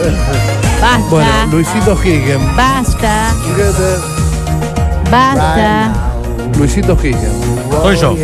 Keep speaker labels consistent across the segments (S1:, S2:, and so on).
S1: Basta.
S2: Bueno, Luisito Higgins.
S1: Basta.
S2: Luisito Higgins.
S3: Soy yo.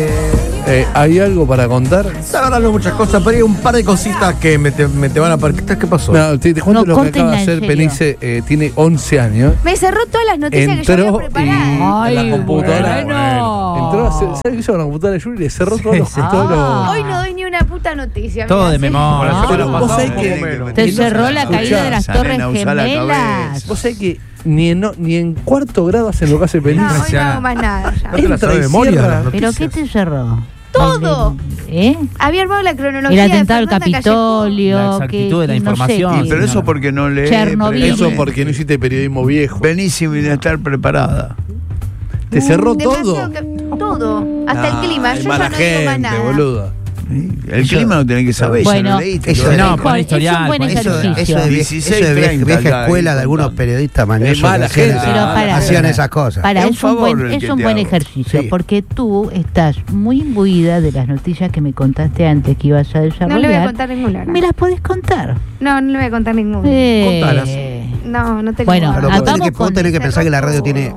S2: ¿Hay algo para contar?
S3: Estaba hablando muchas cosas, pero hay un par de cositas que me te van a parar. ¿Qué pasó?
S2: No, te cuento
S1: No,
S2: lo que acaba de
S1: córtenla,
S2: hacer
S1: en
S2: Penice. Tiene 11 años.
S4: Me cerró todas las noticias que yo
S2: Entró
S4: había preparado.
S2: y en la computadora.
S1: bueno.
S2: Entró, ¿sabes qué hizo con la computadora de Yuri? Le cerró todos los.
S4: Hoy no doy ni una puta noticia.
S5: Todo
S4: mirá,
S5: de
S4: sí.
S5: memoria.
S2: Pero
S3: Pero
S2: vos
S3: pasado
S2: sabés que.
S3: menos.
S1: Te cerró la caída de las
S6: Escuchá,
S1: Torres
S6: nena, usá la
S1: Gemelas.
S6: cabeza.
S2: Vos sabés que ni en cuarto grado hacen lo que hace Penice.
S4: No, hoy no hago más nada. ya.
S3: No te la sabes de memoria,
S2: cierra.
S3: las
S1: ¿Pero
S3: noticias.
S1: qué te cerró?
S4: Todo.
S1: ¿Eh?
S4: Había armado la cronología.
S1: El
S4: de
S1: atentado al
S4: Fernanda
S1: Capitolio.
S5: La exactitud de la
S1: que no sé
S5: información.
S1: qué.
S6: Pero eso porque no lee.
S1: Chernobyl.
S2: Eso porque no hiciste periodismo viejo.
S6: Venís sin estar preparada.
S2: Te cerró todo.
S4: Todo. Hasta el clima. Yo ya
S2: mala
S4: no digo más
S2: gente,
S4: nada.
S2: boludo.
S6: El clima no tenés que saber.
S1: Bueno,
S6: ya lo leíste.
S7: eso
S6: lo
S7: de-
S5: No,
S6: leíste.
S5: con
S1: Es
S5: historial.
S1: un buen
S5: con
S1: ejercicio.
S7: Eso de
S6: 16:30
S7: vieja
S6: acá,
S7: escuela
S6: ahí
S7: de algunos
S6: contando.
S7: periodistas mañosos
S2: Es mala
S7: que hacían,
S2: gente.
S1: Pero para.
S7: hacían esas cosas.
S1: Para,
S6: Es un
S1: es un
S6: favor
S1: buen,
S6: el que
S1: es un
S6: te
S1: buen
S6: hago.
S1: ejercicio,
S7: Sí.
S1: porque tú estás muy imbuida de las noticias que me contaste antes que ibas a
S4: No
S1: desarrollar.
S4: le voy a contar ninguna.
S1: ¿Me las podés contar?
S4: No, no le voy a contar ninguna.
S3: Contalas.
S4: No, no te
S1: Bueno,
S7: Pero
S1: vamos
S7: vos tenés que
S4: con-
S7: pensar que la radio tiene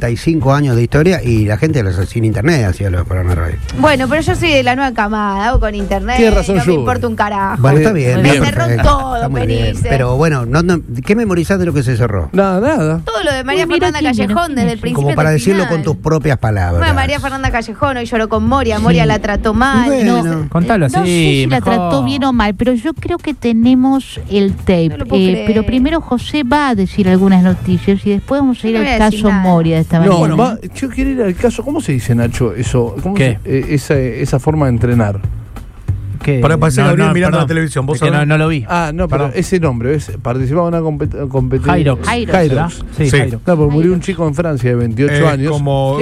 S7: 85 años de historia y la gente sin internet hacía los programas de radio.
S4: Bueno, pero yo soy de la nueva camada, hago con internet.
S2: Tienes razón,
S4: no me
S2: Yuri.
S4: importa un carajo.
S7: Bueno, está bien.
S1: Muy
S4: Me
S1: bien,
S4: cerró
S7: perfecto.
S4: todo,
S7: Está muy bien.
S4: Penice.
S7: Pero bueno, ¿qué memorizás de lo que se cerró?
S2: Nada.
S4: Todo lo de María
S1: Uy, mira
S4: Fernanda
S1: quién viene,
S4: Callejón
S1: quién
S4: desde
S1: es.
S4: el principio.
S7: Como para
S4: hasta el
S7: decirlo
S4: final.
S7: con tus propias palabras.
S4: Bueno, María Fernanda Callejón, hoy lloró con Moria. Moria la trató mal.
S7: Y bueno.
S5: Contalo
S1: No sé
S5: así.
S1: si la
S5: mejor.
S1: trató bien o mal, pero yo creo que tenemos el tape.
S4: No lo puedo creer.
S1: Pero primero José va a decir algunas noticias y después vamos a ir
S4: No voy
S1: al
S4: a decir
S1: caso
S4: nada.
S1: Moria de esta
S2: No,
S1: mañana.
S2: yo quiero ir al caso. ¿Cómo se dice, Nacho, eso? ¿Cómo
S5: ¿Qué?
S2: esa forma de entrenar?
S5: ¿Qué?
S3: Para pasar Gabriel mirando
S5: perdón.
S3: la televisión, vos
S5: Es que
S3: sabés.
S5: no lo vi.
S2: Ah, no, pero
S5: Perdón.
S2: ese nombre, participaba en una competencia.
S5: Jairox.
S1: ¿será?
S5: Sí,
S3: Sí.
S5: Jairo.
S2: Claro, porque murió un chico en Francia de 28 años.
S3: Es como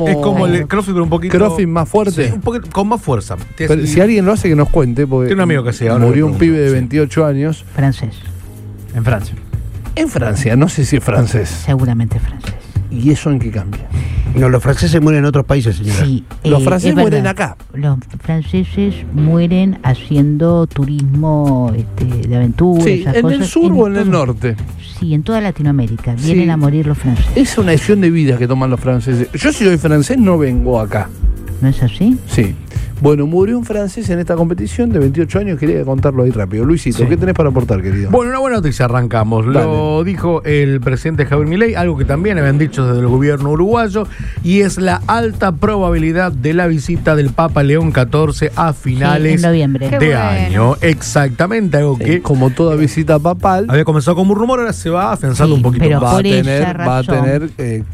S3: el CrossFit, pero un poquito.
S2: CrossFit más fuerte.
S3: Sí, un poquito con más fuerza.
S2: Pero si alguien lo hace, que nos cuente. Porque
S3: Tiene un amigo que hacía, ahora
S2: murió
S3: le
S2: un
S3: pregunto,
S2: pibe de
S3: sí.
S2: 28 años
S1: Francés,
S5: En Francia.
S2: en Francia. No sé si es francés.
S1: seguramente francés.
S2: ¿Y eso en qué cambia?
S7: No, los franceses mueren en otros países, señora.
S1: Sí,
S2: Los franceses
S1: es verdad.
S2: mueren acá.
S1: Los franceses mueren haciendo turismo de aventura.
S2: Sí,
S1: esas
S2: ¿en
S1: cosas,
S2: el sur o en el
S1: todo.
S2: norte?
S1: Sí, en toda Latinoamérica.
S2: Sí.
S1: Vienen a morir los franceses.
S2: Es una decisión de vida que toman los franceses. Yo, si soy francés, no vengo acá.
S1: ¿No es así?
S2: Sí. Bueno, murió un francés en esta competición de 28 años. Quería contarlo ahí rápido. Luisito,
S5: Sí.
S2: ¿qué tenés para aportar, querido?
S3: Bueno, una buena noticia, arrancamos. Lo dijo el presidente Javier Milei, algo que también habían dicho desde el gobierno uruguayo, y es la alta probabilidad de la visita del Papa León XIV a finales
S1: en noviembre.
S4: Qué
S3: de
S4: bueno.
S3: año. Exactamente, algo que
S2: Como toda visita papal,
S3: había comenzado como un rumor, ahora se va afianzando
S1: Sí,
S3: un poquito
S1: pero
S3: más.
S2: va a
S1: por esa
S2: tener, va a
S1: razón.
S2: tener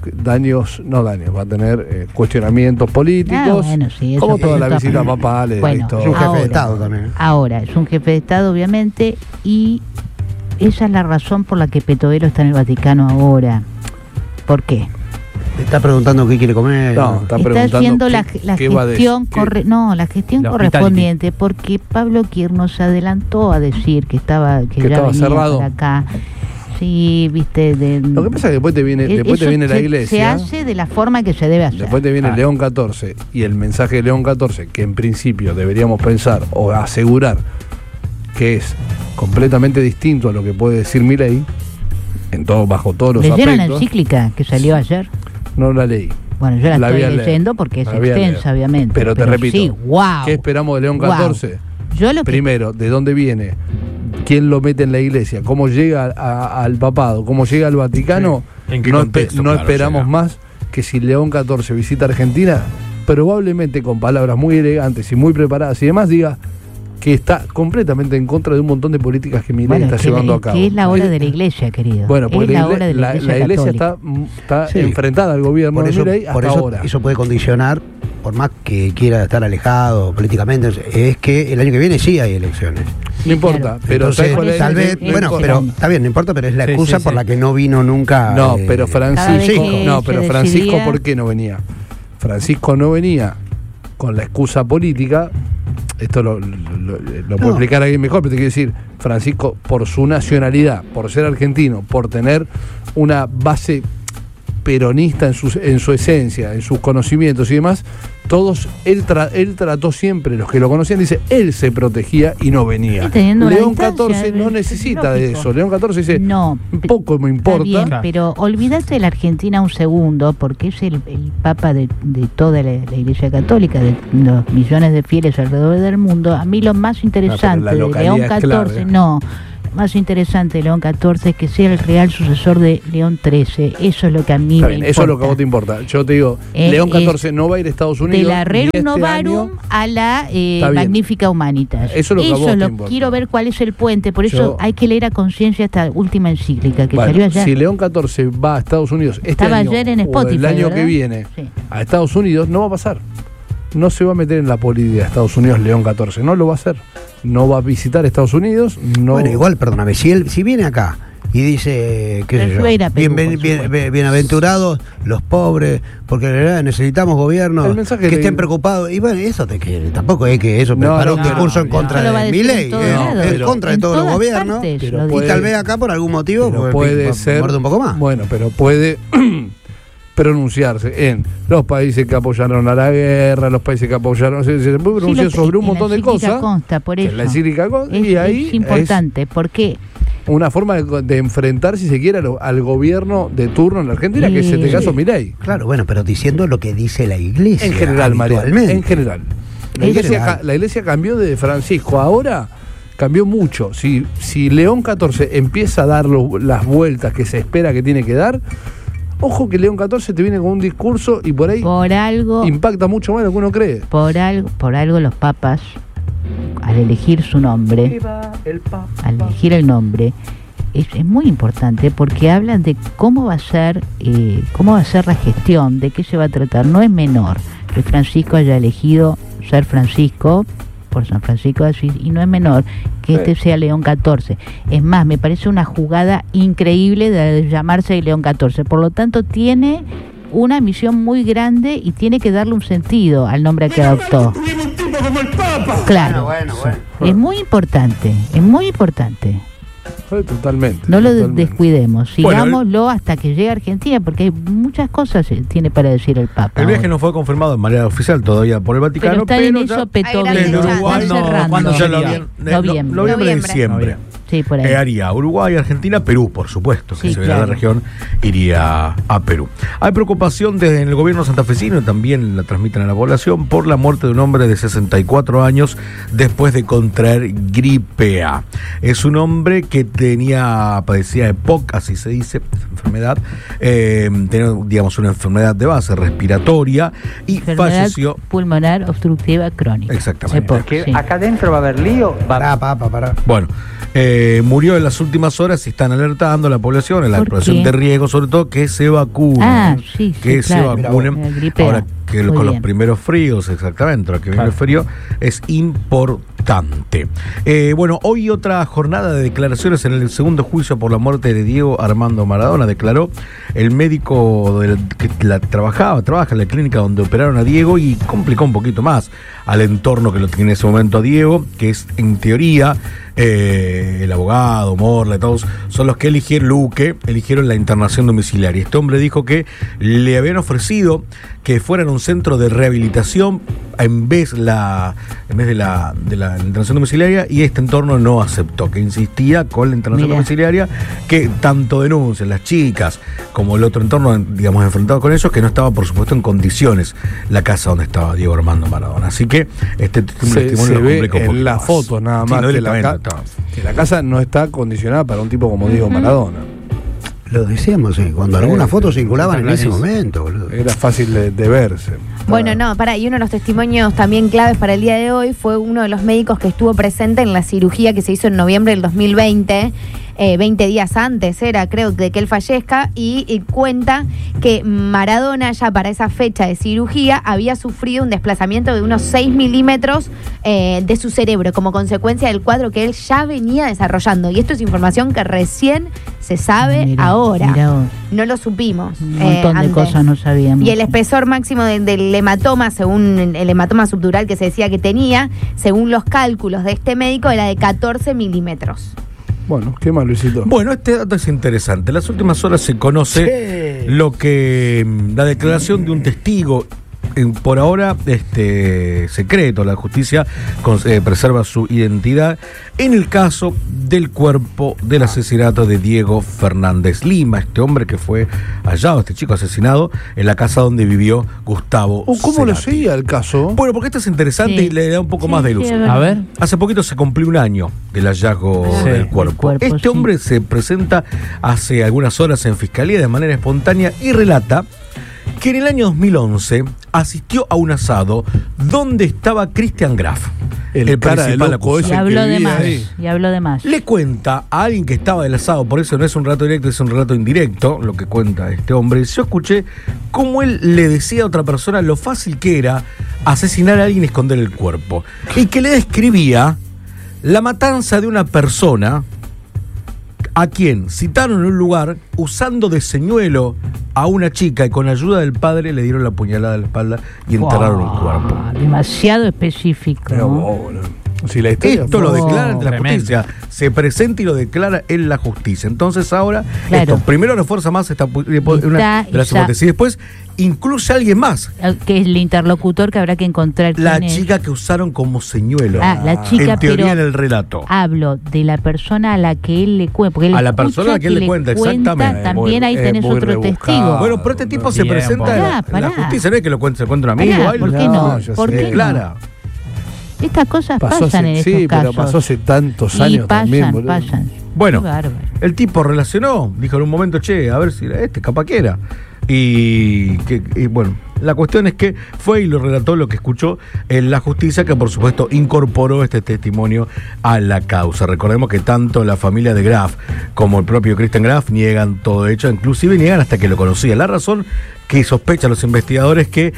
S2: va a tener cuestionamientos políticos,
S1: Bueno, sí, eso
S2: como toda la
S1: está-
S2: visita papal.
S1: Bueno,
S7: Es un jefe
S1: ahora.
S7: de Estado también.
S1: Ahora, es un jefe de Estado, obviamente, y esa es la razón por la que Petovelo está en el Vaticano ahora. ¿Por qué?
S7: Te está preguntando qué quiere comer.
S2: No, está
S1: Está
S2: preguntando
S1: haciendo la
S2: qué va a decir.
S1: gestión la gestión
S5: La
S1: correspondiente, porque Pablo Kirchner se adelantó a decir que ya
S2: estaba
S1: venía
S2: cerrado.
S1: por acá. Sí, viste.
S2: Lo que pasa es que después te viene la
S1: Se
S2: iglesia.
S1: hace de la forma que se debe hacer.
S2: Después te viene
S5: Ah.
S2: León XIV y el mensaje de León XIV, que en principio deberíamos pensar o asegurar que es completamente distinto a lo que puede decir Milei, bajo todos los
S1: ¿Leyeron la
S2: aspectos.
S1: encíclica que salió ayer?
S2: No la leí.
S1: Bueno, yo la
S2: La voy a
S1: estoy
S2: leer.
S1: leyendo porque es
S2: La voy a
S1: extensa,
S2: leer.
S1: obviamente.
S2: Pero te repito,
S1: sí, wow.
S2: ¿Qué esperamos de León
S1: Wow.
S2: XIV?
S1: Yo lo que
S2: Primero, ¿de dónde viene? ¿Quién lo mete en la iglesia? ¿Cómo llega al papado? ¿Cómo llega al Vaticano?
S3: Sí. ¿En qué
S2: No,
S3: contexto,
S2: no
S3: claro,
S2: esperamos
S3: llega?
S2: más que si León XIV visita Argentina, probablemente con palabras muy elegantes y muy preparadas y demás, diga que está completamente en contra de un montón de políticas que Milei
S1: bueno,
S2: está
S1: es que,
S2: llevando
S1: es
S2: a cabo.
S1: que es la hora de la iglesia, querido.
S2: Bueno,
S1: es
S2: porque
S1: la hora de la iglesia
S2: está
S7: Sí.
S2: enfrentada al gobierno
S7: Por
S2: de
S7: eso,
S2: Milei
S7: por
S2: hasta
S7: eso,
S2: ahora.
S7: eso puede condicionar, por más que quiera estar alejado políticamente, es que el año que viene sí hay elecciones.
S2: No importa,
S1: claro.
S2: pero
S7: Entonces,
S2: ¿sabes cuál es?
S7: tal vez,
S1: es-
S7: bueno,
S1: es-
S7: pero está bien, no importa, pero es la
S5: Sí,
S7: excusa
S5: sí,
S7: por
S5: sí.
S7: la que no vino nunca.
S2: No, pero
S1: Cada vez
S2: Francisco,
S1: que
S2: no,
S1: se
S2: pero Francisco,
S1: decidía-
S2: ¿por qué no venía? Francisco no venía con la excusa política. Esto lo puede explicar alguien mejor, pero te quiero decir, Francisco, por su nacionalidad, por ser argentino, por tener una base peronista en su esencia, en sus conocimientos y demás, todos, él trató siempre, los que lo conocían, dice, él se protegía y no venía. León XIV no necesita de eso. León XIV dice,
S1: no,
S2: poco me importa.
S1: Bien, pero olvídate de la Argentina un segundo, porque es el Papa de toda la Iglesia Católica, de los millones de fieles alrededor del mundo. A mí lo más interesante de León XIV, más interesante de León XIV es que sea el real sucesor de León XIII. Eso es lo que a mí me importa.
S2: Eso es lo que a vos te importa. Yo te digo, León XIV no va a ir a Estados Unidos.
S1: De la Rerum Novarum a la Magnifica Humanitas.
S2: Eso es lo que a vos te importa.
S1: Quiero ver cuál es el puente. Por eso hay que leer a conciencia esta última encíclica que salió ayer.
S2: Si León XIV va a Estados Unidos
S1: Estaba
S2: año
S1: ayer en Spotify,
S2: o el año
S1: ¿verdad?
S2: que viene a Estados Unidos, no va a pasar. No se va a meter en la política de Estados Unidos León XIV, no lo va a hacer. No va a visitar Estados Unidos. No.
S7: Bueno, igual, perdóname, si viene acá y dice, qué sé yo, bienaventurados los pobres, porque de verdad necesitamos gobiernos que estén preocupados. Y bueno, eso tampoco es que eso prepara un discurso en contra de Milei, en contra de todos los gobiernos. Y tal vez acá por algún motivo
S2: puede ser,
S7: muerde un poco más.
S2: Bueno, pero puede pronunciarse en los países que apoyaron a la guerra, los países que apoyaron, se puede pronunciar sobre un montón de cosas.
S1: Consta, por eso.
S2: La encíclica consta, y ahí
S1: es importante, porque
S2: una forma de enfrentar, si se quiere, al gobierno de turno en la Argentina, que es este caso Milei.
S7: Claro, bueno, pero diciendo lo que dice la Iglesia.
S2: En general, María, en general. La iglesia cambió de Francisco, ahora cambió mucho. Si León XIV empieza a dar las vueltas que se espera que tiene que dar, ojo que León XIV te viene con un discurso y por ahí impacta mucho más de lo que uno cree.
S1: Por algo los papas, al elegir su nombre, al elegir el nombre, es muy importante porque hablan de cómo va a ser la gestión, de qué se va a tratar. No es menor que Francisco haya elegido ser Francisco por San Francisco de Asís, y no es menor que este sea León XIV. Es más, me parece una jugada increíble de llamarse León XIV. Por lo tanto, tiene una misión muy grande y tiene que darle un sentido al nombre que adoptó. Claro, bueno. Es muy importante,
S2: Totalmente.
S1: No lo descuidemos, sigámoslo hasta que llegue a Argentina, porque hay muchas cosas que tiene para decir el Papa.
S3: El viaje no fue confirmado de manera oficial todavía por el Vaticano,
S1: pero está en eso
S3: ¿Cuándo sería? Noviembre, diciembre.
S1: Sí, por ahí.
S3: Haría Uruguay, Argentina, Perú, por supuesto, que se verá la región, iría a Perú. Hay preocupación desde el gobierno santafesino, y también la transmiten a la población, por la muerte de un hombre de 64 años después de contraer gripe A. Es un hombre que padecía EPOC, así se dice, enfermedad, tenía, digamos, una enfermedad de base respiratoria y falleció.
S1: Pulmonar obstructiva crónica.
S3: Exactamente.
S5: EPOC, acá adentro va a haber lío.
S7: Pará.
S3: Bueno. Murió en las últimas horas y están alertando a la población, en la población de riesgo, sobre todo, que se vacunen. Se vacunen. Ahora que con los primeros fríos, exactamente, ahora que viene el frío, es importante. Bueno, hoy otra jornada de declaraciones en el segundo juicio por la muerte de Diego Armando Maradona. Declaró el médico que trabaja en la clínica donde operaron a Diego, y complicó un poquito más al entorno que lo tiene en ese momento a Diego, que es en teoría el abogado, Morla, todos son los que eligieron la internación domiciliaria. Este hombre dijo que le habían ofrecido que fueran a un centro de rehabilitación en vez de la internación domiciliaria, y este entorno no aceptó, que insistía con la internación domiciliaria, que tanto denuncian las chicas como el otro entorno, digamos, enfrentado con ellos, que no estaba, por supuesto, en condiciones la casa donde estaba Diego Armando Maradona. Así que este testimonio
S2: se
S3: lo
S2: ve
S3: complica un poco
S2: en las fotos nada más, que la casa no está condicionada para un tipo como Diego Maradona.
S7: Lo decíamos, cuando algunas fotos circulaban en ese momento, boludo.
S2: Era fácil de verse.
S4: Bueno, y uno de los testimonios también claves para el día de hoy fue uno de los médicos que estuvo presente en la cirugía que se hizo en noviembre del 2020, 20 días antes creo, de que él fallezca, y cuenta que Maradona ya para esa fecha de cirugía había sufrido un desplazamiento de unos 6 milímetros de su cerebro como consecuencia del cuadro que él ya venía desarrollando, y esto es información que recién se sabe ahora. No lo supimos.
S1: Un montón de cosas no sabíamos.
S4: Y el espesor máximo del hematoma, según el hematoma subdural que se decía que tenía, según los cálculos de este médico, era de 14 milímetros.
S2: Bueno, qué mal, Luisito.
S3: Bueno, este dato es interesante. En las últimas horas se conoce lo que la declaración de un testigo, por ahora secreto. La justicia preserva su identidad en el caso del cuerpo del asesinato de Diego Fernández Lima, este hombre que fue hallado, este chico asesinado en la casa donde vivió Gustavo
S2: ¿Cómo lo
S3: Cerati.
S2: seguía el caso?
S3: Bueno, porque esto es interesante y le da un poco más de luz.
S1: A ver.
S3: Hace poquito se cumplió un año del hallazgo del cuerpo. Este hombre se presenta hace algunas horas en fiscalía de manera espontánea y relata que en el año 2011 asistió a un asado donde estaba Christian Graf, el principal acusado.
S1: Y habló de más.
S3: Le cuenta a alguien que estaba del asado, por eso no es un relato directo, es un relato indirecto, lo que cuenta este hombre. Yo escuché cómo él le decía a otra persona lo fácil que era asesinar a alguien y esconder el cuerpo. Y que le describía la matanza de una persona a quien citaron en un lugar usando de señuelo a una chica y con ayuda del padre le dieron la puñalada en la espalda y enterraron el cuerpo.
S1: Demasiado específico.
S2: Pero, si la historia
S3: esto lo declara ante la justicia, se presenta y lo declara en la justicia. Entonces ahora,
S1: claro,
S3: esto primero refuerza más una de las hipótesis y después incluye a alguien más.
S1: Que es el interlocutor que habrá que encontrar.
S3: La chica que usaron como señuelo.
S1: La chica,
S3: en teoría,
S1: pero
S3: en el relato.
S1: Hablo de la persona a la que él le cuenta.
S3: A la persona a la que él le cuenta, exactamente.
S1: También ahí tenés otro testigo.
S3: Bueno, pero este tipo se presenta en la justicia, no es que lo cuente, se encuentra un amigo.
S1: ¿Por qué no? ¿Por qué
S3: Clara.
S1: Estas cosas pasan en estos casos.
S2: Pero pasó hace tantos años también, boludo.
S1: Pasan.
S3: Bueno, el tipo relacionó, dijo en un momento, a ver si era capaz que era. Y bueno, la cuestión es que fue y lo relató lo que escuchó en la justicia, que por supuesto incorporó este testimonio a la causa. Recordemos que tanto la familia de Graf como el propio Christian Graf niegan todo hecho, inclusive niegan hasta que lo conocían. La razón que sospechan los investigadores que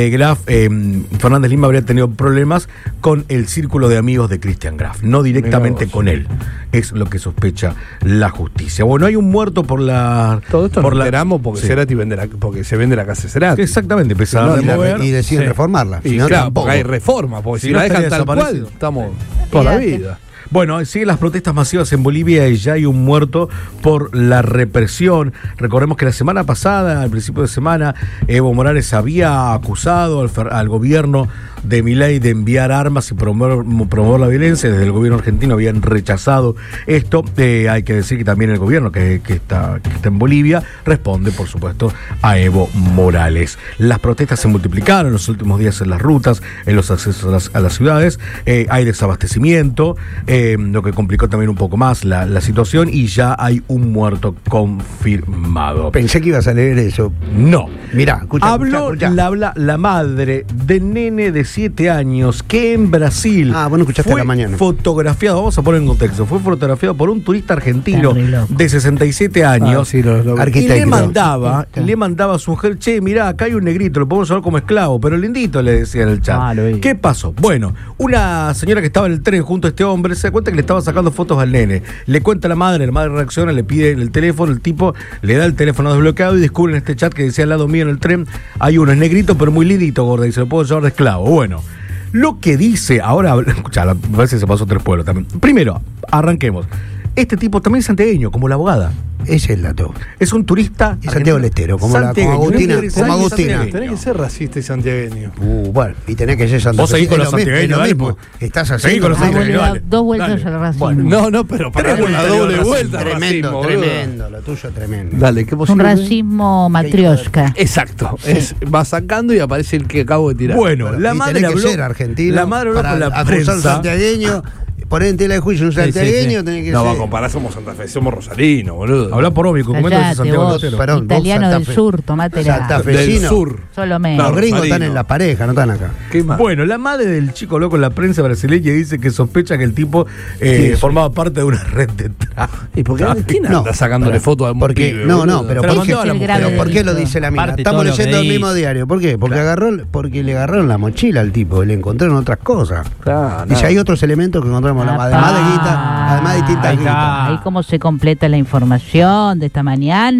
S3: Fernández Lima habría tenido problemas con el círculo de amigos de Christian Graf, no directamente con él. Es lo que sospecha la justicia. Bueno, hay un muerto por la...
S2: Todo esto lo enteramos porque Cerati porque se vende la casa de Cerati.
S3: Exactamente, empezaron a remover.
S7: Y deciden reformarla.
S2: Y
S7: si no,
S2: claro, porque hay reforma, porque si la dejan tal cual, estamos toda la vida.
S3: Bueno, siguen las protestas masivas en Bolivia y ya hay un muerto por la represión. Recordemos que la semana pasada, al principio de semana, Evo Morales había acusado al gobierno de Milei de enviar armas y promover la violencia. Desde el gobierno argentino habían rechazado esto. Hay que decir que también el gobierno que está en Bolivia responde, por supuesto, a Evo Morales. Las protestas se multiplicaron en los últimos días en las rutas, en los accesos a las ciudades. Hay desabastecimiento, lo que complicó también un poco más la situación, y ya hay un muerto confirmado.
S7: Pensé que ibas a leer eso.
S3: No.
S7: Mirá, escucha.
S3: Habla la madre del nene de 7 años que en Brasil
S7: fue
S3: fotografiado, vamos a poner en contexto, fue fotografiado por un turista argentino de 67 años y le mandaba a su mujer, mirá, acá hay un negrito, lo podemos llevar como esclavo, pero lindito, le decía en el chat. ¿Qué pasó? Bueno, una señora que estaba en el tren junto a este hombre se da cuenta que le estaba sacando fotos al nene, le cuenta a la madre reacciona, le pide el teléfono, el tipo le da el teléfono desbloqueado y descubre en este chat que decía al lado mío en el tren, hay uno, es negrito pero muy lindito, gorda, y se lo puedo llevar de esclavo. Bueno, lo que dice ahora, escucha, a veces se pasó 3 pueblos también. Primero, arranquemos. Este tipo también es santiagueño, como la abogada.
S7: Ese es el dato.
S3: Es un turista.
S7: Es Santiago del Estero, como Agustina.
S2: Tenés que ser racista y santiagueño.
S7: Bueno, y tenés que ser santiagueño.
S3: Vos seguís con los santiagueños,
S7: lo mismo. Estás haciendo.
S3: Seguís con los santiagueños.
S1: 2 vueltas al racismo.
S2: Bueno, no, pero para una doble vuelta.
S7: Tremendo, lo tuyo tremendo.
S2: Dale, ¿qué
S1: un racismo matrioshka.
S2: Exacto. Va sacando y aparece el que acabo de tirar.
S3: Bueno, la madre habló.
S7: La madre habló con la prensa. Santiagueño. Poner en tela de juicio un santiagueño, tenés que ser.
S2: No, va a comparar, somos Santa Fe, somos rosarinos, boludo.
S3: Habla por obvio, comento de Santiago del Estero.
S1: Italiano del sur, tomátela.
S7: Santafesino.
S2: Del sur.
S1: Solo menos.
S7: Los gringos están en la pareja, no están acá.
S2: ¿Qué más?
S3: Bueno, la madre del chico loco en la prensa brasileña dice que sospecha que el tipo formaba parte de una red de tráfico.
S2: ¿Y por qué? ¿Quién anda sacándole fotos a un pibe?
S7: Pero ¿por qué lo dice la mina? Estamos leyendo el mismo diario. ¿Por qué? Porque le agarraron la mochila al tipo y le encontraron otras cosas. Dice, hay otros elementos que encontramos la madre. Además distintas guitas.
S1: Ahí cómo se completa la información de esta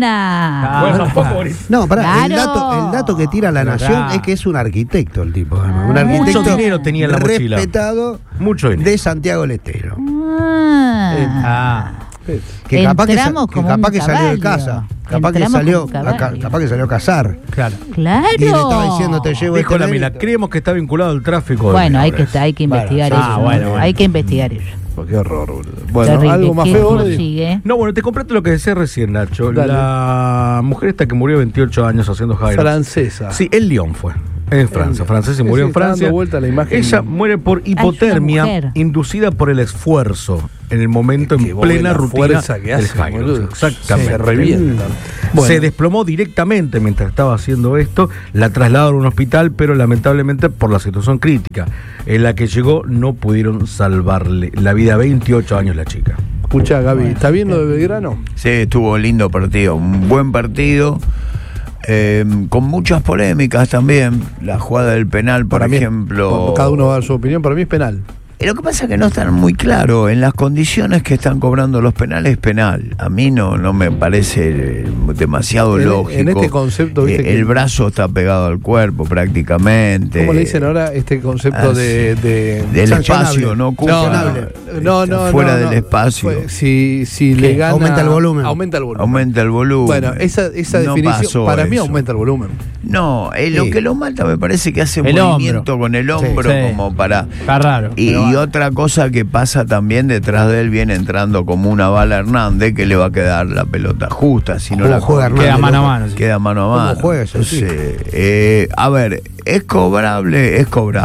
S1: mañana.
S7: No, pará, el dato que tira La Nación es que es un arquitecto el tipo. Un arquitecto
S3: mucho dinero tenía en la mochila.
S7: Respetado
S3: mucho dinero.
S7: De Santiago del Estero. Que capaz que salió de casa. Capaz que salió a cazar.
S3: Claro.
S7: Y le estaba diciendo, te llevo.
S3: Dijo la mina, creemos que está vinculado al tráfico.
S1: Bueno, hay que investigar eso. Bueno. Hay que investigar eso.
S2: Qué horror, boludo. Bueno, terrible. Algo más feo.
S3: No, bueno, te compraste lo que decía recién, Nacho. Dale. La mujer esta que murió 28 años haciendo Jairo.
S2: Francesa.
S3: Sí, en Lyon fue. En Francia, francesa y murió en Francia.
S2: Vuelta la imagen.
S3: Ella muere por hipotermia inducida por el esfuerzo en el momento en plena rutina
S2: que hace,
S3: del Jairo. Exactamente.
S2: Se revienta.
S3: Bueno. Se desplomó directamente mientras estaba haciendo esto. La trasladaron a un hospital, pero lamentablemente por la situación crítica en la que llegó no pudieron salvarle la vida. 28 años la chica.
S2: Escucha, Gaby, ¿está bien lo de Belgrano?
S6: Sí, estuvo lindo partido, un buen partido. Con muchas polémicas también. La jugada del penal, por ejemplo.
S2: Cada uno va a dar su opinión, para mí es penal.
S6: Lo que pasa es que no están muy claros en las condiciones que están cobrando los penales. Penal, a mí no me parece demasiado lógico.
S2: En este concepto, ¿viste?
S6: El brazo está pegado al cuerpo prácticamente.
S2: ¿Cómo le dicen ahora este concepto del
S6: espacio? No, fuera del espacio.
S2: Si le gana,
S7: aumenta el volumen.
S6: Aumenta el volumen.
S2: Bueno, esa definición para mí aumenta el volumen.
S6: No, lo que lo mata me parece que hace movimiento con el hombro como para.
S3: Está raro.
S6: Y otra cosa que pasa también, detrás de él viene entrando como una bala Hernández, que le va a quedar la pelota justa, si no la
S7: juega Hernández,
S3: queda mano a mano.
S6: Sí. Queda mano a mano.
S7: ¿Cómo juega eso? Sí.
S6: A ver, es cobrable.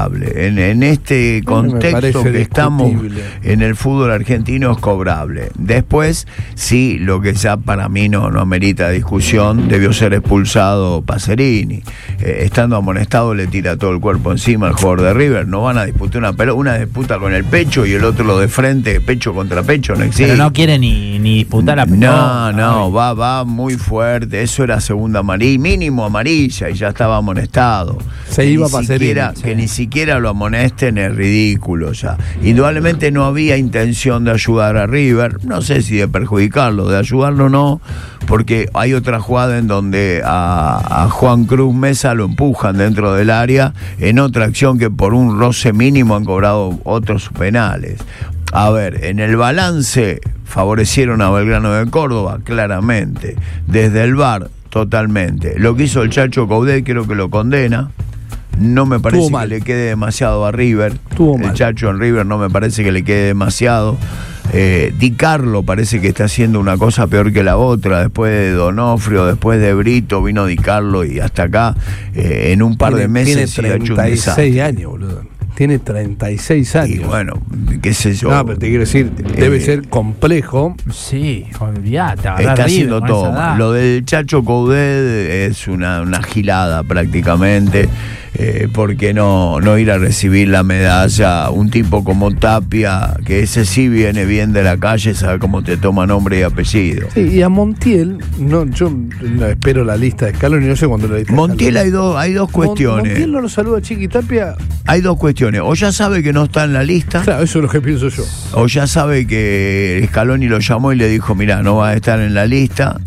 S6: En este contexto que estamos en el fútbol argentino es cobrable. Después, sí, lo que ya para mí no amerita discusión, debió ser expulsado Pacerini. Estando amonestado le tira todo el cuerpo encima al jugador de River. No van a disputar una disputa con el pecho y el otro lo de frente, pecho contra pecho, no existe.
S3: Pero no quiere ni disputar la
S6: pelota. No, va muy fuerte. Eso era segunda amarilla, mínimo amarilla, y ya estaba amonestado.
S2: Se iba a Pacerini.
S6: Que ni siquiera lo amonesten es ridículo ya. Indudablemente no había intención de ayudar a River, no sé si de perjudicarlo, de ayudarlo no, porque hay otra jugada en donde a Juan Cruz Mesa lo empujan dentro del área, en otra acción que por un roce mínimo han cobrado otros penales. A ver, en el balance favorecieron a Belgrano de Córdoba, claramente. Desde el VAR, totalmente. Lo que hizo el Chacho Coudet creo que lo condena. No me parece que le quede demasiado a River. El Chacho en River no me parece que le quede demasiado. Di Carlo parece que está haciendo una cosa peor que la otra. Después de Donofrio, después de Brito, vino Di Carlo y hasta acá en un par de meses
S2: tiene 36 años, boludo. Tiene 36 años.
S6: Y bueno, qué sé yo.
S2: No, pero te quiero decir, debe ser complejo.
S3: Sí, olvídate.
S6: Está haciendo todo. Lo del Chacho Coudet es una gilada prácticamente. ¿Por qué no ir a recibir la medalla? Un tipo como Tapia, que ese sí viene bien de la calle, sabe cómo te toma nombre y apellido.
S2: Sí, y a Montiel, yo no espero la lista de Scaloni, no sé cuándo la lista de
S6: Montiel hay dos cuestiones.
S2: Montiel no lo saluda a Chiqui Tapia.
S6: Hay dos cuestiones. O ya sabe que no está en la lista.
S2: Claro, eso es lo que pienso yo.
S6: O ya sabe que Scaloni lo llamó y le dijo, mirá, no va a estar en la lista.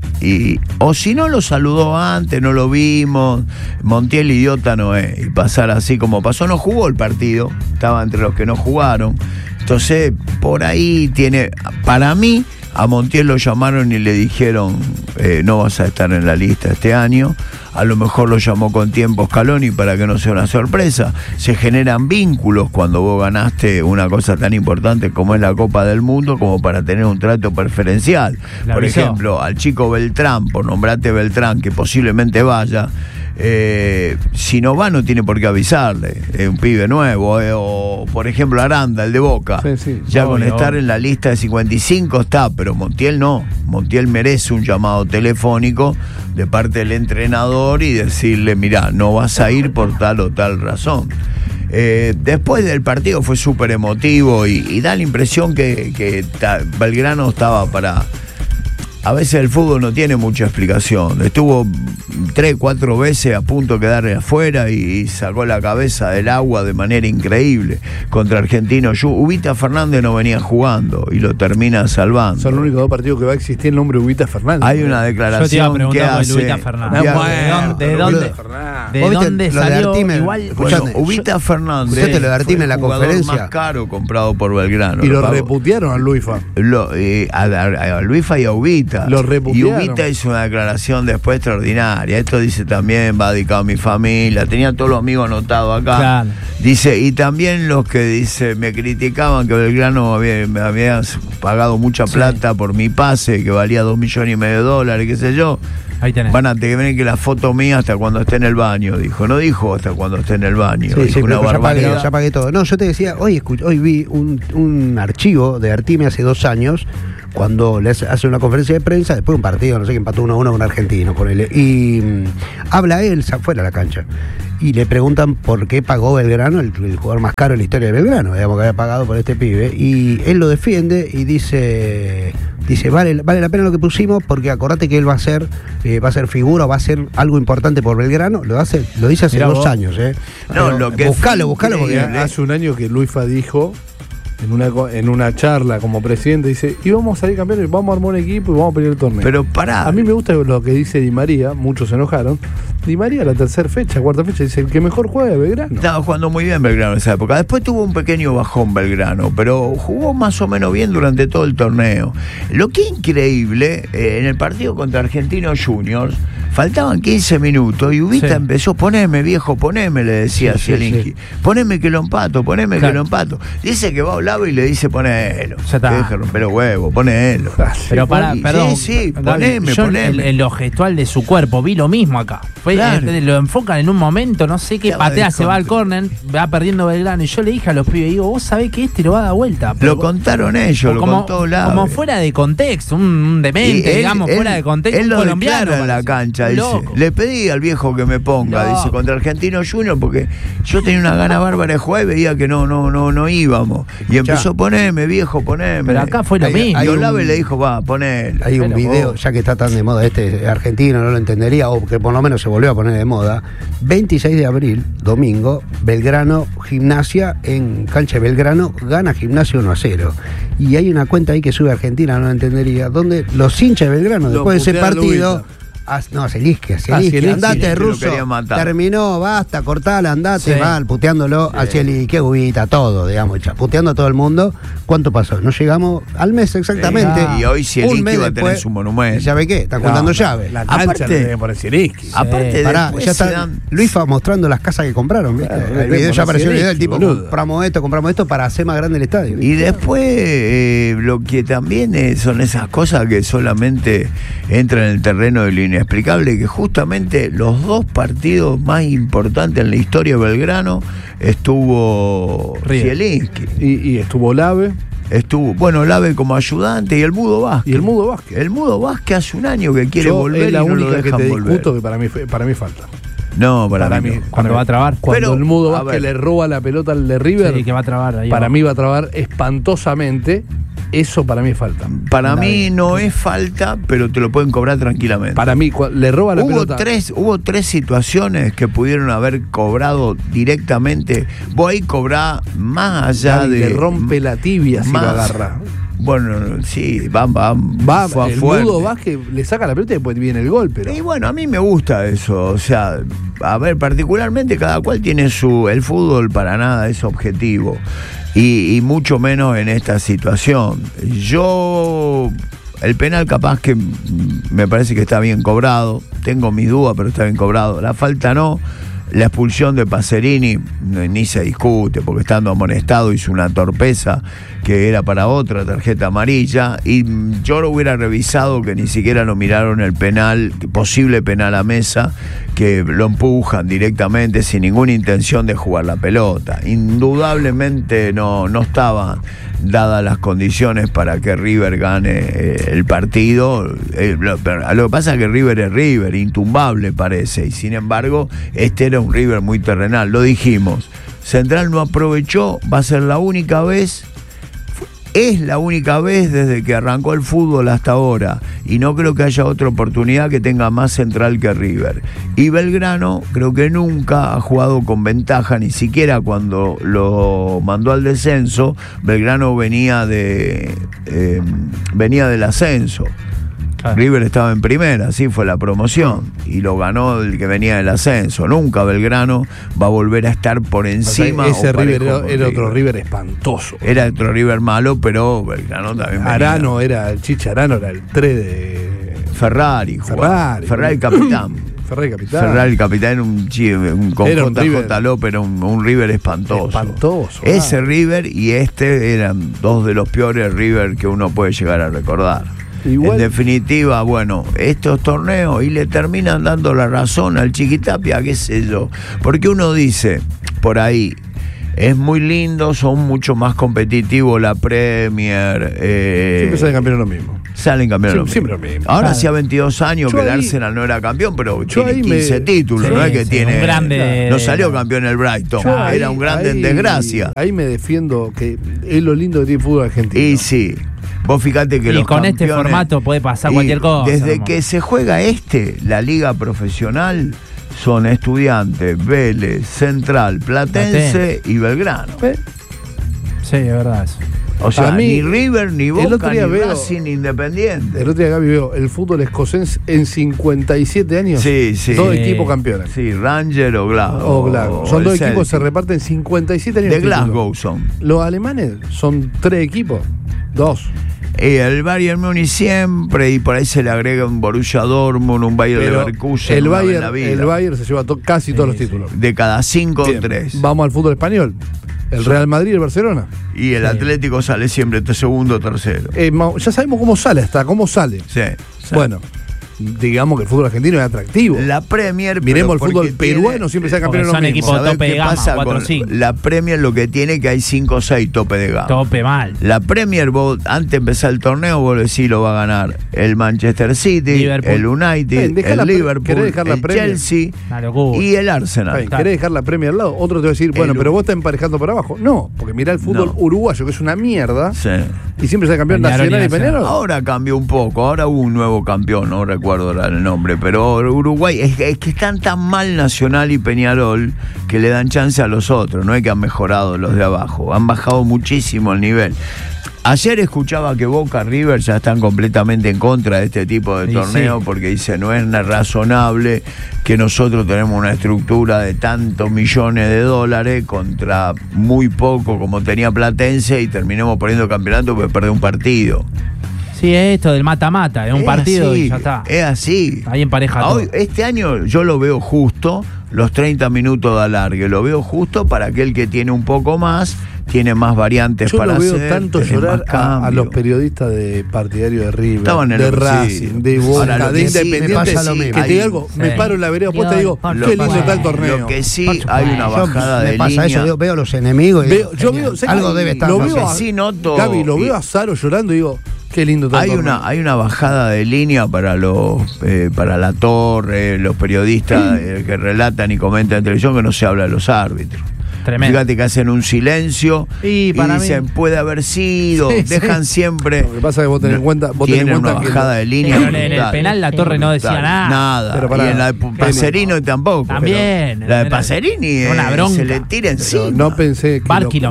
S6: O si no lo saludó antes, no lo vimos. Montiel idiota no es. Y pasar así como pasó, no jugó el partido, estaba entre los que no jugaron. Entonces, por ahí tiene, para mí, a Montiel lo llamaron y le dijeron, no vas a estar en la lista este año. A lo mejor lo llamó con tiempo Scaloni para que no sea una sorpresa. Se generan vínculos cuando vos ganaste una cosa tan importante como es la Copa del Mundo, como para tener un trato preferencial. Por ejemplo, al chico Beltrán, por nombrarte Beltrán, que posiblemente vaya, si no va no tiene por qué avisarle, un pibe nuevo, o por ejemplo Aranda, el de Boca, ya con estar en la lista de 55 está, pero Montiel no. Montiel merece un llamado telefónico de parte del entrenador y decirle, mirá, no vas a ir por tal o tal razón. Después del partido fue súper emotivo y da la impresión que Belgrano estaba para... a veces el fútbol no tiene mucha explicación. Estuvo 3, 4 veces a punto de quedar afuera y sacó la cabeza del agua de manera increíble contra Argentino. Ubita Fernández no venía jugando y lo termina salvando.
S2: Son los únicos 2 partidos que va a existir el nombre Ubita Fernández.
S6: Hay una declaración que hace
S8: Ubita Fernández. ¿De dónde salió? Igual,
S6: bueno, Ubita Fernández
S7: lo de Artime en la conferencia
S6: más caro comprado por Belgrano.
S2: Y lo reputearon a Luifa.
S6: A Luifa y a Ubita. Y Ubita hizo una declaración después extraordinaria. Esto dice también, va dedicado a mi familia. Tenía todos los amigos anotados acá. Claro. Dice, y también los que dice me criticaban que Belgrano me había pagado mucha plata por mi pase, que valía $2,5 millones, qué sé yo.
S8: Ahí tenés.
S6: Van a tener que la foto mía hasta cuando esté en el baño, dijo. No dijo hasta cuando esté en el baño.
S7: Sí, una ya pagué todo. No, yo te decía, hoy vi un archivo de Artime hace 2 años, cuando le hace una conferencia de prensa, después de un partido, no sé, que empató 1-1 con Argentino, ponele. Y habla él fuera de la cancha. Y le preguntan por qué pagó Belgrano, el jugador más caro en la historia de Belgrano, digamos, que había pagado por este pibe. Y él lo defiende y dice vale la pena lo que pusimos, porque acordate que él va a ser figura, va a ser algo importante por Belgrano. Lo dice hace 2 años.
S6: No, lo que
S7: buscalo porque
S2: hace un año que Luifa dijo en una charla como presidente, dice, y vamos a salir campeones, vamos a armar un equipo y vamos a pelear el torneo.
S6: Pero pará.
S2: A mí me gusta lo que dice Di María, muchos se enojaron. Di María la 3ª fecha, 4ª fecha, dice, el que mejor juega es Belgrano.
S6: Estaba jugando muy bien Belgrano en esa época. Después tuvo un pequeño bajón Belgrano, pero jugó más o menos bien durante todo el torneo. Lo que es increíble, en el partido contra Argentinos Juniors, faltaban 15 minutos y Ubita empezó, poneme viejo, poneme, le decía a Zielinski. Poneme que lo empato, que lo empato. Dice que va a Olavo y le dice, ponelo. Ya está. Deja romper los huevos, ponelo.
S8: Pero perdón.
S6: Sí, poneme.
S8: En lo gestual de su cuerpo, vi lo mismo acá. Lo enfocan en un momento, no sé qué, patea, se va al córner, va perdiendo Belgrano. Y yo le dije a los pibes, digo, vos sabés que lo va a dar vuelta.
S6: Lo contaron ellos, lo contó Olavo.
S8: Como fuera de contexto, un demente, digamos, fuera de contexto.
S6: Él
S8: un colombiano
S6: en la cancha, dice. Le pedí al viejo que me ponga, dice, contra Argentino Junior, porque yo tenía una gana bárbara de jugar y veía que no íbamos. Y empezó, poneme, viejo, poneme.
S8: Pero acá fue lo mismo.
S6: Y Olave le dijo, va, ponelo.
S7: Hay un video, ya que está tan de moda argentino, no lo entendería, o que por lo menos se volvió a poner de moda. 26 de abril, domingo, Belgrano, Gimnasia, en cancha de Belgrano, gana Gimnasia 1-0. Y hay una cuenta ahí que sube a Argentina, no lo entendería, donde los hinchas de Belgrano, después de ese partido... Zielinski, andate, ruso, terminó, basta, cortala, andate, mal, puteándolo a Zielinski, qué Ubita, todo, digamos, puteando a todo el mundo. ¿Cuánto pasó? No llegamos al mes exactamente.
S6: Y hoy Zielinski va a tener su monumento.
S7: ¿Sabe qué? Están juntando llaves.
S2: La cancha aparte, por Zielinski.
S6: Aparte,
S7: ya está Luifa mostrando las casas que compraron, ¿viste? El video ya apareció el video del tipo, compramos esto para hacer más grande el estadio.
S6: Y después, lo que también son esas cosas que solamente entran en el terreno de línea inexplicable, que justamente los 2 partidos más importantes en la historia de Belgrano estuvo Zielinski.
S2: Y estuvo Olave.
S6: Estuvo, Olave como ayudante y el Mudo Vázquez.
S2: El Mudo Vázquez
S6: hace un año que quiere volver.
S2: Es la
S6: y no
S2: única
S6: lo
S2: que te discuto
S6: volver.
S2: que para mí falta.
S6: No, para mí.
S8: Cuando va a trabar.
S2: Cuando el Mudo Vázquez le roba la pelota al de River.
S8: Sí, que va a trabar ahí.
S2: Para mí va a trabar espantosamente. Eso para mí falta.
S6: Para mí no es falta, pero te lo pueden cobrar tranquilamente.
S2: Para mí, le roba la pelota.
S6: Hubo 3 situaciones que pudieron haber cobrado directamente. Vos ahí cobrás más allá de.
S2: Le rompe la tibia si lo agarra.
S6: Bueno, sí, va
S2: el Mudo Vázquez le saca la pelota y después viene el gol, pero...
S6: Y bueno, a mí me gusta eso, o sea, a ver, particularmente cada cual tiene el fútbol para nada es objetivo, y mucho menos en esta situación. El penal capaz que me parece que está bien cobrado, tengo mis dudas, pero está bien cobrado. La falta no. La expulsión de Pacerini ni se discute, porque estando amonestado hizo una torpeza que era para otra tarjeta amarilla, y yo lo hubiera revisado, que ni siquiera lo miraron el penal, posible penal a Mesa, que lo empujan directamente sin ninguna intención de jugar la pelota. Indudablemente no estaban dadas las condiciones para que River gane el partido. Lo que pasa es que River es River, intumbable parece, y sin embargo este era un River muy terrenal, lo dijimos. Central no aprovechó, va a ser la única vez. Es la única vez desde que arrancó el fútbol hasta ahora, y no creo que haya otra oportunidad que tenga más central que River. Y Belgrano creo que nunca ha jugado con ventaja, ni siquiera cuando lo mandó al descenso. Belgrano venía del ascenso. Claro. River estaba en primera, así fue la promoción, y lo ganó el que venía del ascenso. Nunca Belgrano va a volver a estar por encima.
S2: Ese River era otro River espantoso.
S6: Era otro River malo, pero Belgrano también
S2: Arano venía. El Chicha Arano era el 3 de
S6: Ferrari capitán. Ferrari capitán era un con JJ López, era un River espantoso. Ese River y este eran dos de los peores River que uno puede llegar a recordar. Igual. En definitiva, bueno, estos torneos y le terminan dando la razón al Chiquitapia, qué sé yo, porque uno dice por ahí, es muy lindo, son mucho más competitivos la Premier.
S2: Siempre salen campeones lo mismo.
S6: Salen campeones
S2: siempre lo mismo.
S6: Ahora hacía 22 años que el Arsenal no era campeón, pero tiene 15 títulos, no es que tiene.
S8: Un grande,
S6: no salió campeón el Brighton, era un grande en desgracia.
S2: Ahí me defiendo que es lo lindo que tiene el fútbol argentino.
S6: Y sí. Vos fijate que
S8: y
S6: los
S8: con
S6: campeones,
S8: este formato puede pasar cualquier cosa.
S6: Desde que se juega la liga profesional, son Estudiantes, Vélez, Central, Platense y Belgrano.
S8: Sí, es verdad eso.
S6: O sea, ni River, ni Boca, ni Racing, ni Independiente.
S2: El otro día Gaby veo el fútbol escocés en 57 años.
S6: Sí.
S2: Dos equipos campeones.
S6: Sí, Ranger o Glasgow.
S2: Son dos equipos que se reparten 57 años.
S6: De Glasgow son.
S2: Los alemanes son 3 equipos. 2.
S6: El Bayern Múnich siempre, y por ahí se le agrega un Borussia Dortmund, un Bayer Leverkusen.
S2: El Bayern se lleva casi todos los títulos.
S6: De cada 5 o 3.
S2: Vamos al fútbol español. El Real Madrid y el Barcelona.
S6: Y el Atlético sale siempre segundo o tercero.
S2: Ya sabemos cómo sale.
S6: Sí.
S2: Bueno, digamos que el fútbol argentino es atractivo.
S6: La Premier,
S2: miremos el fútbol peruano, siempre se campeón en
S8: son equipos tope de gama, 4 5.
S6: La Premier lo que tiene que hay 5 o 6 tope de gama.
S8: Tope mal.
S6: La Premier, vos, antes de empezar el torneo, vos decís lo va a ganar el Manchester City,
S8: Liverpool.
S6: el United, el Liverpool, el Chelsea y el Arsenal.
S2: ¿Querés dejar la Premier al lado? Otro te va a decir, bueno, pero vos estás emparejando para abajo. No, porque mirá el fútbol uruguayo, que es una mierda.
S6: Sí.
S2: Y siempre se campeón nacional y Peñarol.
S6: Ahora cambió un poco, ahora hubo un nuevo campeón, no recuerdo el nombre, pero Uruguay es que están tan mal Nacional y Peñarol que le dan chance a los otros, no es que han mejorado los de abajo, han bajado muchísimo el nivel. Ayer escuchaba que Boca River ya están completamente en contra de este tipo de torneo porque dice no es razonable que nosotros tenemos una estructura de tantos millones de dólares contra muy poco como tenía Platense y terminemos poniendo campeonato porque perder un partido.
S8: Sí, es esto del mata-mata, es un partido
S6: así,
S8: y ya está.
S6: Es así.
S8: Ahí empareja todo.
S6: Este año yo lo veo justo, los 30 minutos de alargue, lo veo justo para aquel que tiene un poco más, tiene más variantes para hacer.
S2: Yo lo veo tanto llorar a los periodistas de partidario de River, de Racing, de Boca, de Independiente, que te digo algo, me paro en la vereda opuesta y digo, qué lindo está el torneo.
S6: Lo que sí hay una bajada de línea.
S7: Eso, yo veo los enemigos y
S2: yo veo,
S7: algo debe estar.
S2: Lo veo sí noto. Gaby, lo veo a Saro llorando y digo, qué lindo está el torneo.
S6: Hay una bajada de línea para para la torre, los periodistas que relatan y comentan en televisión que no se habla de los árbitros. Tremendo. Fíjate que hacen un silencio y dicen puede haber sido, dejan siempre.
S2: Lo que pasa es que vos tenés en cuenta,
S6: tienen una bajada de línea.
S8: Pero en el penal la torre no decía nada.
S6: Pero y en la de Pacerini tampoco.
S8: También.
S6: La de Pacerini se le tira encima.
S2: No pensé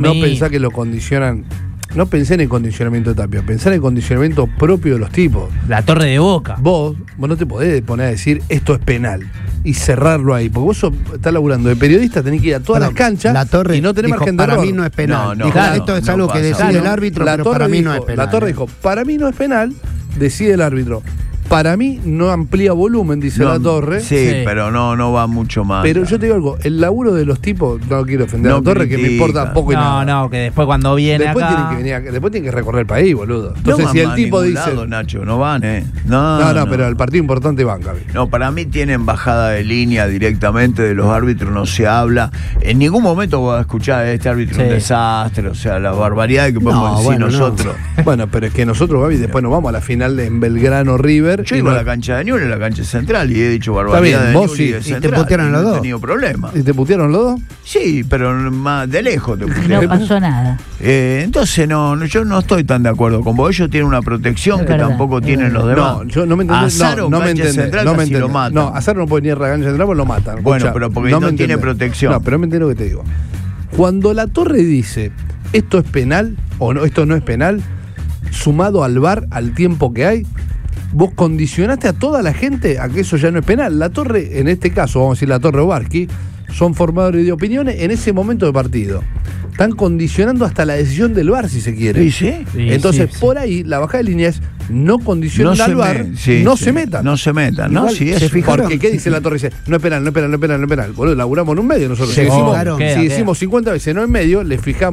S2: que lo condicionan. No pensé en el condicionamiento de Tapia, pensé en el condicionamiento propio de los tipos.
S8: La torre de Boca.
S2: Vos no te podés poner a decir esto es penal y cerrarlo ahí, porque vos estás laburando de periodista, tenés que ir a todas las canchas
S7: la torre
S2: y no tenés margen de error.
S7: Para mí no es penal. Esto es algo que decide el árbitro, pero para mí no es penal.
S2: La torre dijo, para mí no es penal, decide el árbitro. Para mí no amplía volumen, dice la torre.
S6: Sí, pero no va mucho más.
S2: Pero yo te digo algo, el laburo de los tipos, no quiero ofender a la torre, que me importa poco y nada.
S8: No, que después cuando viene
S2: después tienen que recorrer el país, boludo. Entonces si el tipo dice...
S6: Lado, Nacho, no van, No,
S2: pero el partido importante van, Gaby.
S6: No, para mí tienen bajada de línea directamente de los árbitros, no se habla. En ningún momento voy a escuchar a este árbitro un desastre, o sea, la barbaridad que podemos decir nosotros.
S2: Bueno, pero es que nosotros, Gaby, después nos vamos a la final en Belgrano River hacer.
S6: Yo iba a la cancha de Newell's, a la cancha central, y he dicho barbaridad de
S2: Newell's
S6: y de
S7: central. ¿Y te putearon los dos?
S6: No he tenido problema.
S2: ¿Y te putearon los dos?
S6: Sí, pero más de lejos.
S1: No pasó nada.
S6: Entonces, yo no estoy tan de acuerdo con vos. Ellos tienen una protección que tampoco tienen los demás.
S2: No, yo no me entendés.
S6: No me entendés.
S2: Lo matan. No, Azaro no puede ni ir a la cancha central porque lo matan.
S6: Bueno, pero porque no tiene protección.
S2: No, pero me entiendo lo que te digo. Cuando la Torre dice esto es penal o no, esto no es penal, sumado al VAR, al tiempo que hay, vos condicionaste a toda la gente a que eso ya no es penal. La Torre, en este caso, vamos a decir la Torre o Barqui, son formadores de opiniones en ese momento de partido. Están condicionando hasta la decisión del VAR, si se quiere.
S6: Sí.
S2: Entonces, por ahí, la bajada de línea es no condicionen al VAR, se metan.
S6: No se metan, ¿no?
S2: Sí, porque, ¿qué dice la Torre? Dice, no es penal, no es penal, no es penal, no es penal. Boludo, laburamos en un medio nosotros. Si decimos 50 veces no es medio, le fija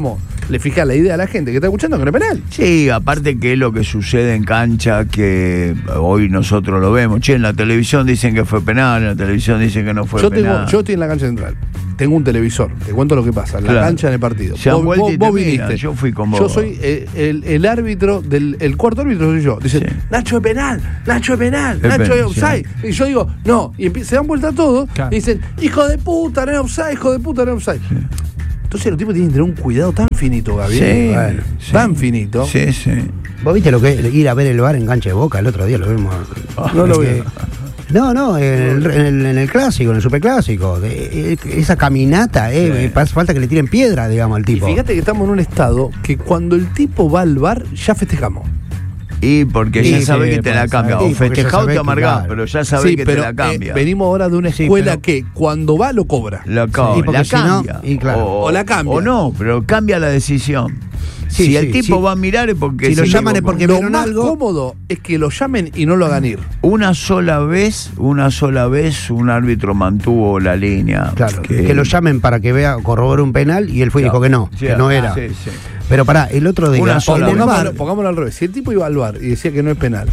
S2: la idea a la gente que está escuchando que no es penal.
S6: Sí, aparte que es lo que sucede en cancha, que hoy nosotros lo vemos. Che, en la televisión dicen que fue penal, en la televisión dicen que no fue penal.
S2: Yo estoy en la cancha central. Tengo un televisor, te cuento lo que pasa, en la cancha, en el partido. Vos viniste.
S6: Yo fui con vos.
S2: Yo soy el árbitro, el cuarto árbitro soy yo. Dicen, Nacho es penal, Nacho es offside. Y yo digo, no. Y se dan vuelta todos y dicen, hijo de puta, no es offside, hijo de puta, no es offside. Entonces los tipos tienen que tener un cuidado tan finito, Gabriel. Tan finito.
S6: Sí.
S7: ¿Vos viste lo que es ir a ver el VAR en cancha de Boca? El otro día lo vimos.
S2: No lo veo.
S7: No, en el clásico, en el superclásico. Esa caminata, falta que le tiren piedra, digamos, al tipo.
S2: Y fíjate que estamos en un estado que cuando el tipo va al bar, ya festejamos.
S6: Y porque ya sabés que te la cambia. O festejado te amargás, pero ya sabés que te la cambia.
S2: Venimos ahora de una escuela que cuando va lo cobra.
S6: La cambia. O la cambia. O no, pero cambia la decisión. Si el tipo va a mirar es porque...
S2: Si lo llaman es porque vieron algo. Lo más cómodo es que lo llamen y no lo hagan ir.
S6: Una sola vez un árbitro mantuvo la línea.
S7: Claro, que lo llamen para que vea, corrobore un penal y él fue y dijo que no era.
S6: Sí.
S7: Pero pará, el otro día...
S2: Pongámoslo al revés. Si el tipo iba al bar y decía que no es penal,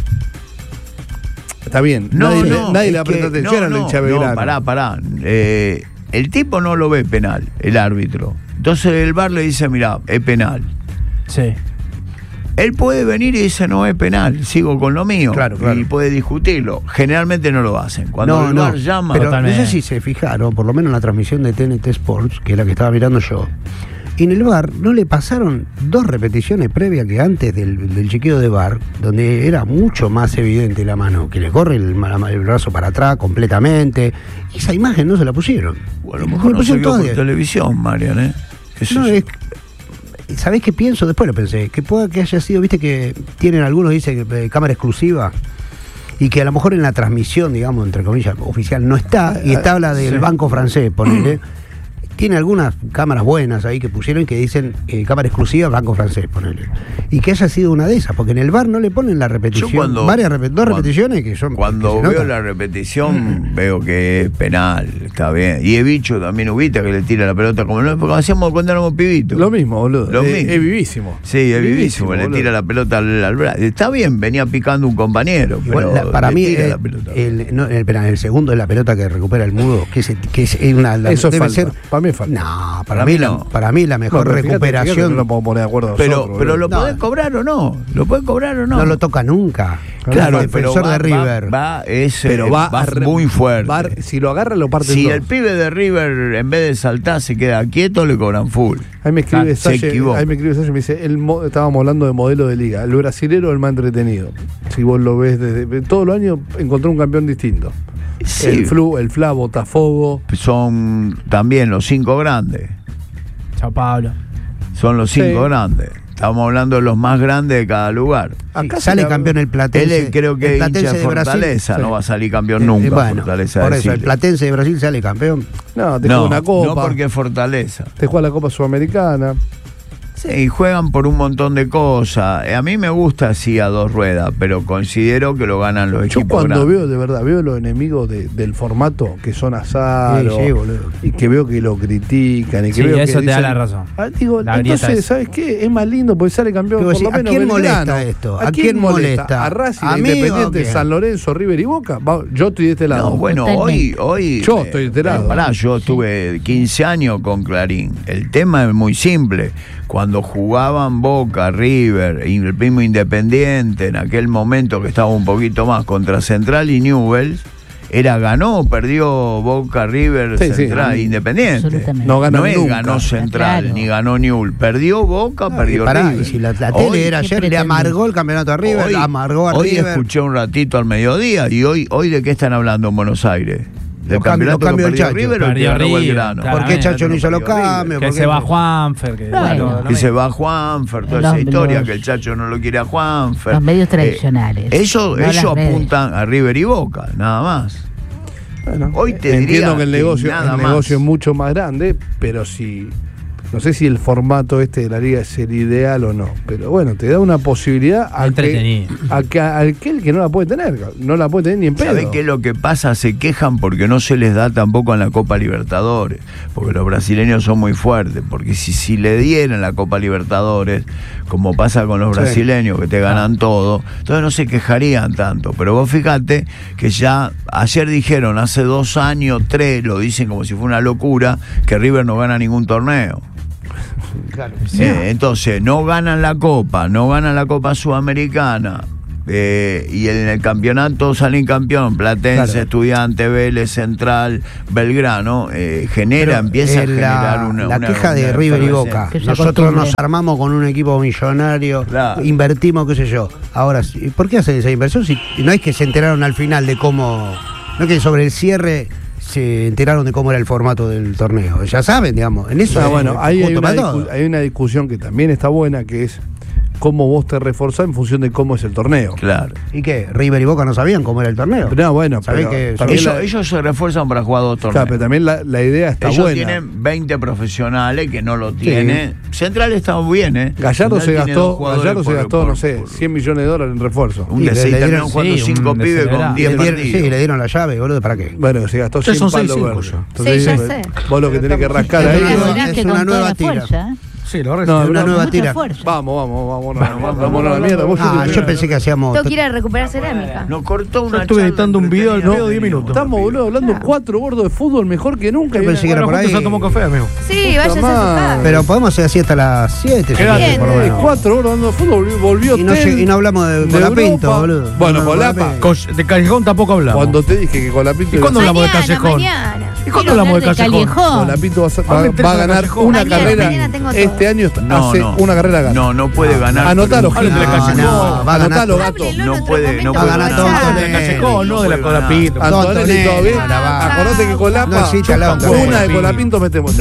S2: está bien. Nadie le va a prestar atención al hincha Belgrano.
S6: No, pará. El tipo no lo ve penal, el árbitro. Entonces el VAR le dice, mirá, es penal.
S8: Sí.
S6: Él puede venir y dice no es penal, sigo con lo mío.
S7: Claro.
S6: Y puede discutirlo. Generalmente no lo hacen. Cuando el VAR llama.
S7: Pero no sé si se fijaron, por lo menos en la transmisión de TNT Sports, que es la que estaba mirando yo. Y en el VAR no le pasaron 2 repeticiones previas que antes del chequeo de VAR, donde era mucho más evidente la mano, que le corre el brazo para atrás completamente. Y esa imagen no se la pusieron.
S6: Bueno, a lo mejor no se vio por televisión, Marian,
S7: ¿Sabés qué pienso? Después lo pensé. Que pueda que haya sido, viste que tienen algunos, dicen que cámara exclusiva, y que a lo mejor en la transmisión, digamos, entre comillas, oficial, no está, y está la del banco francés, ponele. Tiene algunas cámaras buenas ahí que pusieron que dicen cámara exclusiva banco francés, ponele. Y que haya sido una de esas, porque en el VAR no le ponen la repetición. Dos repeticiones que son.
S6: Cuando veo la repetición, veo que es penal, está bien. Y he bicho también Ubita que le tira la pelota como hacíamos cuando éramos pibitos.
S2: Lo mismo, boludo. Es vivísimo.
S6: Sí, es vivísimo, le tira la pelota al brazo. Está bien, venía picando un compañero. Pero
S7: para mí, el segundo es la pelota que recupera el Mudo, que es una.
S2: Eso debe
S7: ser.
S2: Para mí es falta.
S7: No, para mí la mejor recuperación.
S2: Fíjate, no lo podemos poner de acuerdo
S6: pero lo podés cobrar o no. ¿Lo pueden cobrar o no?
S7: No lo toca nunca.
S6: Claro,
S7: el defensor de River.
S6: Va muy fuerte.
S2: Si lo agarra, lo parte.
S6: Si el pibe de River, en vez de saltar, se queda quieto, le cobran full.
S2: Ahí me escribe Salle y me dice, estábamos hablando de modelo de liga. El brasilero es el más entretenido. Si vos lo ves desde todos los años, encontró un campeón distinto. Sí. El FLA, Botafogo.
S6: Son también los 5 grandes.
S8: Chao, Pablo.
S6: Son los 5 grandes. Estamos hablando de los más grandes de cada lugar.
S7: Acá sale campeón el Platense.
S6: Él creo que es hincha de Fortaleza, no va a salir campeón nunca.
S7: Bueno,
S6: Fortaleza
S7: por eso, el Platense de Brasil sale campeón.
S2: No, te juega una copa.
S6: No porque es Fortaleza.
S2: Te juega la Copa Sudamericana.
S6: Sí, juegan por un montón de cosas. A mí me gusta así a 2 ruedas, pero considero que lo ganan los equipos.
S2: Yo cuando
S6: grandes.
S2: veo, de verdad, veo los enemigos del formato, que son Azaro, y que veo que lo critican, y que veo
S8: eso
S2: que
S8: te da la razón.
S2: Digo, entonces, ¿sabes qué? Es más lindo porque sale campeón por lo menos.
S7: ¿A quién molesta esto? ¿A quién molesta?
S2: ¿A Racing, Independiente, San Lorenzo, River y Boca? Yo estoy de este lado.
S6: No, bueno, hoy
S2: yo estoy de este lado.
S6: Yo estuve 15 años con Clarín. El tema es muy simple. Cuando cuando jugaban Boca, River y el mismo Independiente, en aquel momento que estaba un poquito más contra Central y Newell's, ganó, perdió Boca, River, Central, Independiente.
S2: No ganó nunca.
S6: Ganó Central, ni ganó Newell's. Perdió Boca, perdió River.
S7: Y si la tele era ayer, le amargó el campeonato a River, le amargó a River.
S6: Hoy escuché un ratito al mediodía, y hoy ¿de qué están hablando en Buenos Aires? ¿Del campeonato que perdió River o que ganó Belgrano?
S7: ¿Por qué Chacho no hizo los cambios?
S8: Que se va Juanfer.
S6: Que se va Juanfer, toda esa historia, que el Chacho no lo quiere a Juanfer.
S1: Los medios tradicionales.
S6: Ellos apuntan a River y Boca, nada más.
S2: Bueno,
S6: hoy te
S2: entiendo
S6: diría
S2: que el negocio es mucho más grande, pero no sé si el formato de la liga es el ideal o no, pero bueno, te da una posibilidad a aquel que no la puede tener ni en pedo.
S6: ¿Sabés qué es lo que pasa? Se quejan porque no se les da tampoco en la Copa Libertadores, porque los brasileños son muy fuertes, porque si le dieran la Copa Libertadores, como pasa con los brasileños que te ganan todo, entonces no se quejarían tanto. Pero vos fíjate que ya ayer dijeron, hace 2 años, 3, lo dicen como si fuera una locura, que River no gana ningún torneo.
S7: Claro.
S6: Entonces no ganan la Copa Sudamericana, y en el campeonato salen campeón Platense, Estudiante, Vélez, Central, Belgrano, empieza a generar una
S7: queja de River y Boca. Nosotros nos armamos con un equipo millonario, invertimos, qué sé yo. Ahora, ¿por qué hacen esa inversión si no es que se enteraron al final de cómo, no es que sobre el cierre se enteraron de cómo era el formato del torneo? Ya saben, digamos, en eso.
S2: Hay una discusión que también está buena, que es cómo vos te reforzás en función de cómo es el torneo.
S6: Claro.
S7: ¿Y qué? ¿River y Boca no sabían cómo era el torneo?
S2: No, bueno, pero
S6: ellos se refuerzan para jugar 2 torneos.
S2: Claro, pero también la idea está
S6: ellos
S2: buena.
S6: Tienen 20 profesionales que no lo tienen. Central está bien,
S2: Gallardo se gastó, no sé, $100 millones en refuerzo.
S6: Un D6 terminó jugando 5 pibes con 10 partidos.
S7: Sí, le dieron la llave, boludo, ¿para qué?
S2: Bueno, se gastó 100 palos. Entonces,
S4: ya sé.
S2: Vos lo que tenés que rascar ahí
S7: es una nueva tira.
S3: Sí,
S7: una nueva tira.
S2: Vamos a la mierda.
S7: Yo pensé que hacíamos.
S4: Tengo que ir a recuperar cerámica.
S6: Nos cortó una.
S3: Estuve editando un video al medio de 10 minutos.
S2: Estamos, boludo, hablando 4 gordos de fútbol mejor que nunca.
S7: Yo pensé que era por ahí.
S3: Tomó café, amigo.
S4: Sí, váyase a su casa.
S7: Pero podemos hacer así hasta las 7.
S2: 4 gordos hablando de fútbol, volvió
S7: y no hablamos de Colapinto, boludo.
S2: Bueno, Colapa.
S3: De Callejón tampoco hablamos.
S2: Cuando te dije que Colapinto.
S3: ¿Y cuándo hablamos de Callejón? ¿Y cuándo hablamos de Callejón?
S2: Colapinto va a ganar una carrera este año. Una carrera gana.
S6: No puede ganar.
S2: Anotalo,
S7: va a ganar.
S2: Anotalo, gato.
S6: No puede
S7: ganar
S3: todo de Callejón, no de la Colapinto.
S2: Antonelli, todo bien. Acordate que Colapa, una de Colapinto metemos.